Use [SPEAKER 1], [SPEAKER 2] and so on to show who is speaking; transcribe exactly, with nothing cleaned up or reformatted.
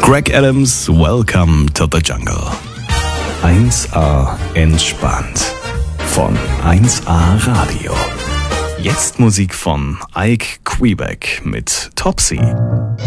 [SPEAKER 1] Greg Adams, Welcome to the Jungle. eins A entspannt von eins A Radio. Jetzt Musik von Ike Quebec mit Topsy.